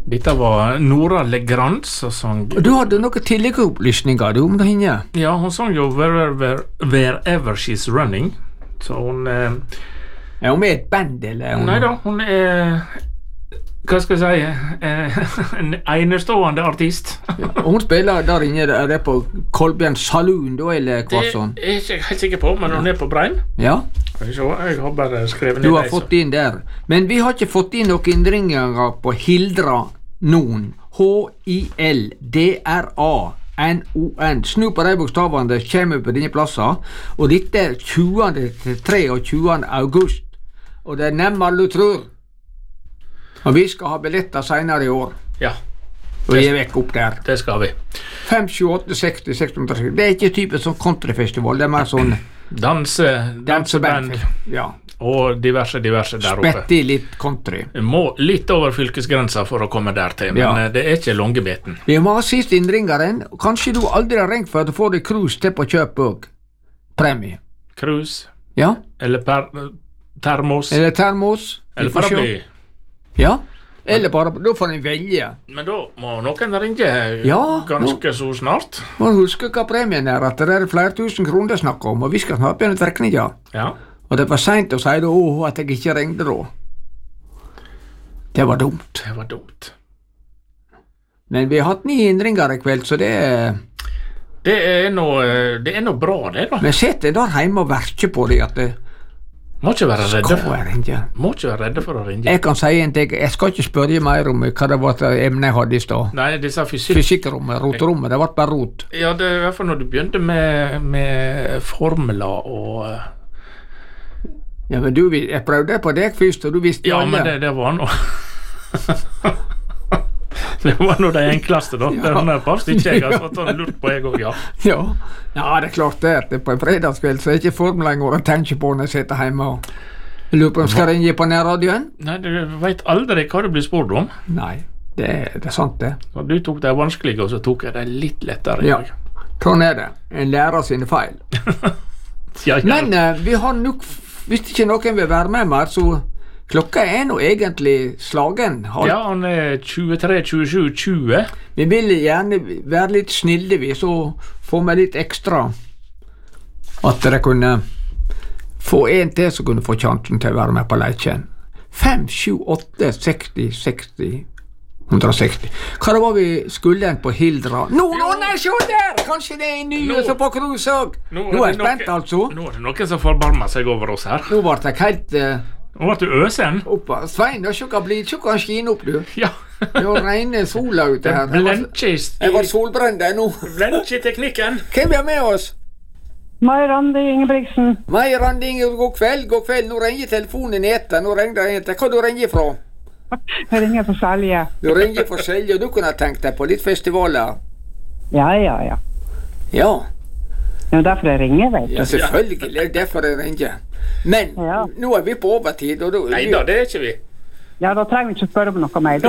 Dette var Nora Legrand som sang. Du hadde noen tilleggsopplysninger om det henne? Ja, hun sang jo Wherever She's Running. Så hun Er hun med et band, eller? Neida, hun hva skal jeg si, en enestående artist. Og hun spiller der inne, er det på Kolbjørn Saloon da, eller hva sånn? Det er jeg ikke helt sikker på, men hun på Breim. Ja. Jeg har bare skrevet ned Du har fått inn der. Men vi har ikke fått inn noen innringer på Hildra Noen. Hildra-N-O-N. Snu på de bokstavene, det kommer på dine plasser. Og dette er 20. til 23. august. Og det er nemmere du tror. Og vi skal ha billetter senere i år. Ja. Og jeg er vekk opp der. Det skal vi. 5, 7, 8, 60, 660. Det er ikke typisk sånn countryfestival, det er mer sånn danseband. Ja. Og diverse der oppe. Spett i litt country. Må litt over fylkesgrensa for å komme der til, men det er ikke langebeten. Vi må ha sist innringeren. Kanskje du aldri har ringt for at du får deg cruise til på kjøp og premie. Cruise. Ja. Eller termos. Eller termos. Eller paraply. Ja. Eller bare, da får en velge. Men da må noen ringe ganske så snart. Må huske hva premien er, at det er flere tusen kroner det snakker om, og vi skal snart begynne trekninger. Ja. Og det var sent å si da, at jeg ikke ringte da. Det var dumt. Det var dumt. Men vi har hatt 9 innringer i kveld, så det er... Det er noe bra, det da. Men sett deg der hjemme og verke på det, at det... Må ikke være redde for å ringe. Jeg kan si en ting, jeg skal ikke spørre mer om hva det var emnet jeg hadde i sted. Nei, det sa Fysikkrommet, roterommet, det var bare rot. Ja, det er i hvert fall når du begynte med formler og... Ja, men jeg prøvde på deg først, og du visste ja, men det var noe... Det var noe det enkleste da. Det var bare ikke jeg har fått lurt på jeg også, ja, det er klart det. På en fredagskveld så er det ikke formel en gang å tenke på når jeg sitter hjemme og lurer på om skal ringe på nærradioen. Nei, du vet aldri hva du blir spurt om. Nei, det er sant det. Og du tok det vanskelige, og så tok jeg det litt lettere. Ja, sånn er det. En lærer sine feil. Ja. Men vi har nok, hvis ikke noen vil være med mer, så... Klokka er nå egentlig slagen. Ja, han er 23:27:20. Vi vil gjerne være litt snille, vi, så får vi litt ekstra. At dere kunne få en til som kunne få sjansen til å være med på leiken. 5, 7, 8, 60, 60, 160. Hva var vi skulle på Hildra? Nå, se der! Kanskje det er en ny som på cruise også. Nå er jeg spent, altså. Nå er det noen som forbarmer seg over oss her. Nå ble jeg helt... Nå ble du øsen. Svein, se hva han skiner opp, du. Ja. Det var rene sola ute her. Jeg var solbrent nå. Blendje teknikken. Hvem er med oss? Mai Randi Ingebrigtsen. Mai Randi Ingebrigtsen, god kveld. Nå ringer telefonen i etter. Hva du ringer fra? Jeg ringer fra Selje. Du ringer fra Selje, og du kunne ha tenkt deg på litt festivaler? Ja. Ja. Det er derfor jeg ringer, vet du. Ja, selvfølgelig, det er derfor jeg ringer. Men, nå er vi på overtid, og Nei da, det er ikke vi. Ja, da trenger vi ikke spørre om noe mer, da.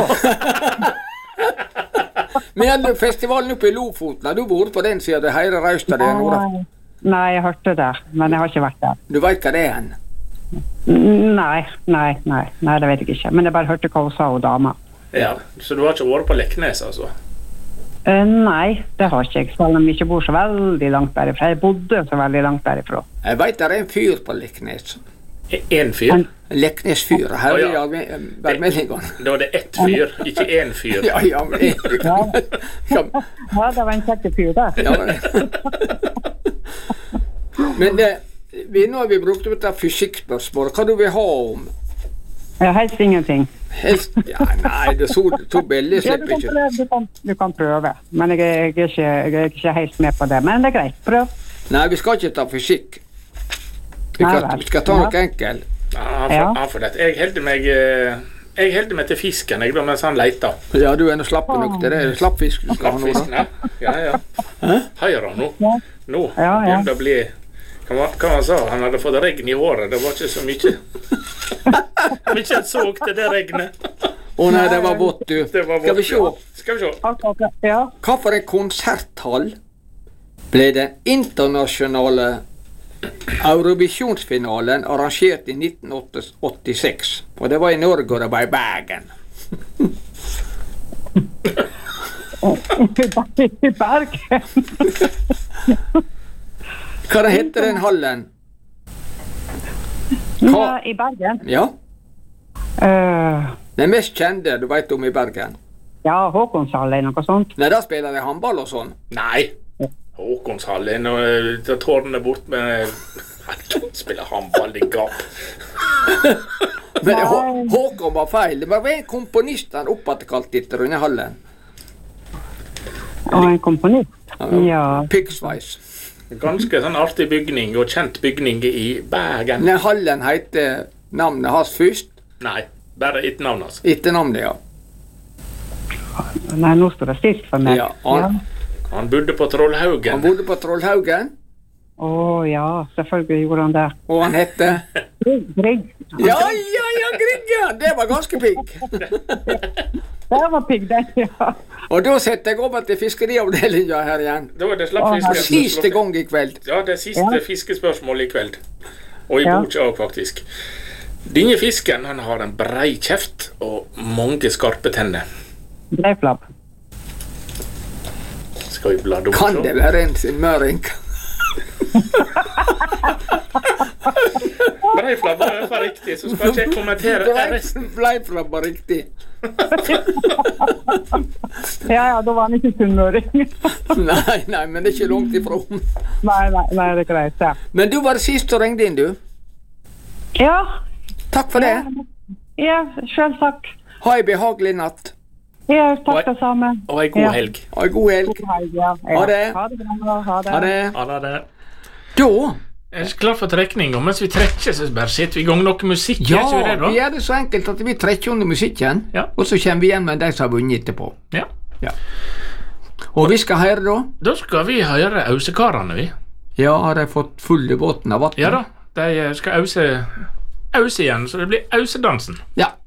Men festivalen oppe i Lofoten, du bor på den siden, det høyre Raustad det nå da? Nei, jeg hørte det, men jeg har ikke vært der. Du vet hva det er hen? Nei, det vet jeg ikke. Men jeg bare hørte hva hun sa, og dama. Ja, så du har ikke vært på Leknes, altså? Nei, det har ikke jeg. Selv om jeg ikke bor så veldig langt derifra. Jeg bodde så veldig langt derifra. Jeg vet det er en fyr på Leknes. En fyr? Leknes fyr. Her er værmeldingene. Da var det ett fyr, ikke en fyr. Ja, men... Ja, det var en kjekk fyr der. Ja, men nå har vi brukt ut av fysikkspørsmål. Hva du vil ha om? Helst ingenting. Nei, det to bilder slipper ikke. Du kan prøve, men jeg er ikke helt med på det. Men det er greit, prøv. Nei, vi skal ikke ta fysikk. Vi skal ta noe enkelt. Ja, for det. Jeg helder meg til fisken, mens han leter. Ja, du er nå slapp nok til det. Slapp fisk du skal ha nå, da. Ja. Høyre nå. Nå begynner det å bli... Hva han sa? Han hadde fått regn i håret. Det var ikke så mye. Mye jeg så til det regnet. Nei, det var vått, du. Skal vi se? Ja. Hva for en konserthall ble den internasjonale Eurovisjonsfinalen arrangert i 1986? Og det var i Norge, og det var i Bergen. I Bergen. Hva det heter den hallen? Ja, i Bergen. Ja. Den mest kjente du vet om i Bergen. Ja, Håkonshallen, noe sånt. Nei, da spiller de håndball og sånn. Nei. Håkonshallen og tårnet bort med... Han spiller håndball i gap. Men Håkon var feil. Det var en komponist han oppattekalt etter under hallen. Og en komponist? Ja. Pigsveis. Ganske sånn artig bygning og kjent bygning i Bergen. Den hallen heter navnet hans først. Nei, bare etter navnet hans. Etter navnet, ja. Nei, nå står det stilt for meg. Ja, han bodde på Trollhaugen. Han bodde på Trollhaugen. Ja, selvfølgelig gjorde han det. Og han hette? Grieg. Ja, Grieg, ja. Det var ganske pigg. Det var pigg, det, ja. Og da setter jeg over til fiskeriavdelingen her igjen. Da er det slapp fiske. Siste gang i kveld. Ja, det er siste fiskespørsmål i kveld. Og i boka også, faktisk. Denne fisken, han har en brei kjeft og mange skarpe tenner. Breiflabb. Skal vi bladde opp? Kan det være en sin møring? Breiflabb var riktig, så skal ikke jeg kommentere resten. Breiflabb var riktig. Ja, da var han ikke sunnmøring. Nei, men det er ikke langt ifra. Nei, det er greit, ja. Men du var det sist som ringte inn, du? Ja. Takk for det. Ja, selv takk. Ha en behagelig natt. Ja, takk det samme. Og en god helg. Ha en god helg. Ja. Ha det. Ha det bra. Ha det. Ha det. Da er det klar for trekning, og mens vi trekker så bare setter vi i gang noe musikk. Ja, vi gjør det så enkelt at vi trekker under musikken, og så kommer vi igjen med de som har vunnet etterpå. Ja. Og vi skal høre da? Da skal vi høre Ausekarene, vi. Ja, har de fått fulle båten av vatten? Ja da, de skal ause igjen, så det blir Ausedansen. Ja.